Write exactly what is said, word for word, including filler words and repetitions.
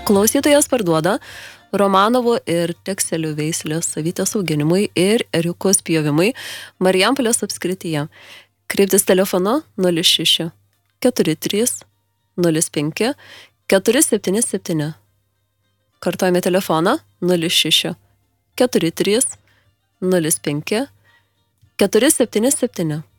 Klausytojas parduoda Romanovo ir Tekselių veislės avytės auginimui ir ėriukos pjovimui Marijampolės apskrityje. Kreiptis telefonu nulis šeši keturi trys nulis penki keturi septyni septyni. Kartojame telefoną nulis šeši keturi trys nulis penki keturi septyni septyni.